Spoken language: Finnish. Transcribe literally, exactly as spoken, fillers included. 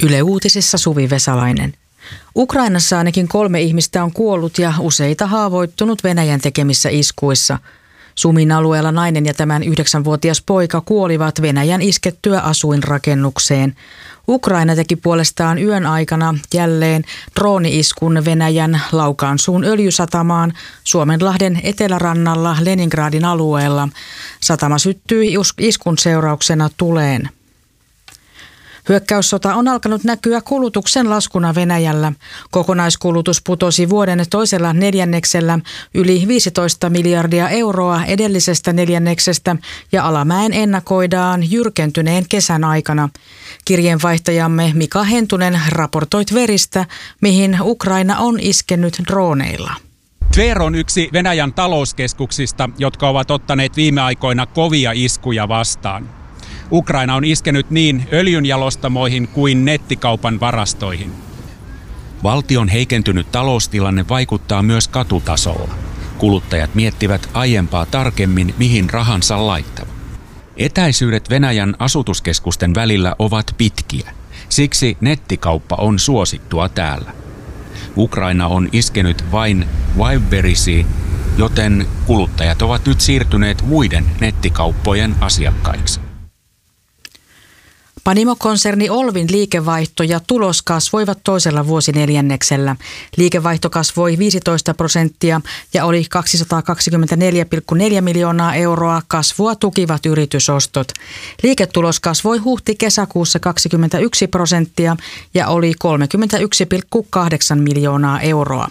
Yle Uutisissa Suvi Vesalainen. Ukrainassa ainakin kolme ihmistä on kuollut ja useita haavoittunut Venäjän tekemissä iskuissa. Sumin alueella nainen ja tämän yhdeksänvuotias poika kuolivat Venäjän iskettyä asuinrakennukseen. Ukraina teki puolestaan yön aikana jälleen drooni-iskun Venäjän Laukaansuun öljysatamaan Suomenlahden etelärannalla Leningradin alueella. Satama syttyi iskun seurauksena tuleen. Hyökkäyssota on alkanut näkyä kulutuksen laskuna Venäjällä. Kokonaiskulutus putosi vuoden toisella neljänneksellä yli viisitoista miljardia euroa edellisestä neljänneksestä ja alamäen ennakoidaan jyrkentyneen kesän aikana. Kirjeenvaihtajamme Mika Hentunen raportoit veristä, mihin Ukraina on iskenyt drooneilla. Tver on yksi Venäjän talouskeskuksista, jotka ovat ottaneet viime aikoina kovia iskuja vastaan. Ukraina on iskenyt niin öljynjalostamoihin kuin nettikaupan varastoihin. Valtion heikentynyt taloustilanne vaikuttaa myös katutasolla. Kuluttajat miettivät aiempaa tarkemmin, mihin rahansa laittavat. Etäisyydet Venäjän asutuskeskusten välillä ovat pitkiä. Siksi nettikauppa on suosittua täällä. Ukraina on iskenyt vain Wildberriesiin, joten kuluttajat ovat nyt siirtyneet muiden nettikauppojen asiakkaiksi. Panimo-konserni Olvin liikevaihto ja tulos kasvoivat toisella vuosineljänneksellä. Liikevaihto kasvoi viisitoista prosenttia ja oli kaksisataakaksikymmentäneljä pilkku neljä miljoonaa euroa. Kasvua tukivat yritysostot. Liiketulos kasvoi huhti-kesäkuussa kaksikymmentäyksi prosenttia ja oli kolmekymmentäyksi pilkku kahdeksan miljoonaa euroa.